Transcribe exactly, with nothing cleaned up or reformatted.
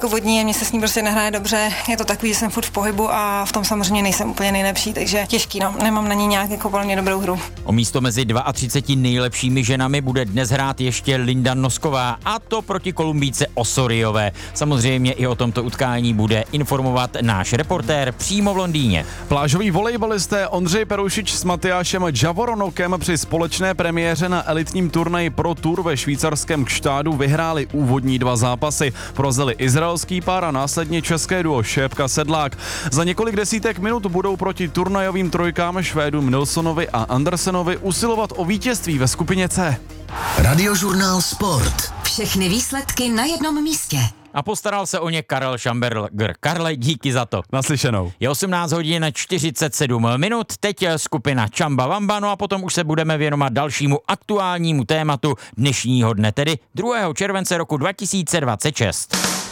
jako vodní a mě se s ní prostě nehraje dobře. Je to takový, že jsem furt v pohybu a v tom samozřejmě nejsem úplně nejlepší, takže těžký, no. Nemám na ní nějak jako velmi dobrou hru. O místo mezi třiceti dvěma nejlepšími ženami bude dnes hrát ještě Linda Nosková, a to proti Kolumbijce Osoriové. Samozřejmě i o tomto utkání bude informovat náš reportér přímo v Londýně. Plážoví volejbalisté Ondřej Perušič s Matyášem Javoronokem při společné premiéře na elitním turnaji Pro Tour ve švýcarském Gštádu vyhráli úvodní dva zápasy. Porazili izraelský pár a následně české duo Šépka Sedlák. Za několik desítek minut budou proti turnajovým trojkám Švédům Nilssonovi a Andersenovi usilovat o vítězství ve skupině C. Radiožurnál Sport. Všechny výsledky na jednom místě. A postaral se o ně Karel Šamberger. Karle, díky za to. Naslyšenou. Je osmnáct hodin čtyřicet sedm minut, teď skupina Chamba Wamba, no a potom už se budeme věnovat dalšímu aktuálnímu tématu dnešního dne, tedy druhého července roku dva tisíce dvacet šest.